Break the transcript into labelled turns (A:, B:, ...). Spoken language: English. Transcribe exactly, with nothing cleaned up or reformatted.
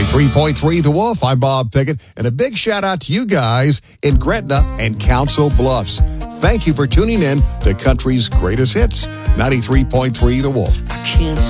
A: ninety-three point three The Wolf. I'm Bob Pickett, and a big shout out to you guys in Gretna and Council Bluffs. Thank you for tuning in to Country's Greatest Hits, ninety-three point three The Wolf.
B: I can't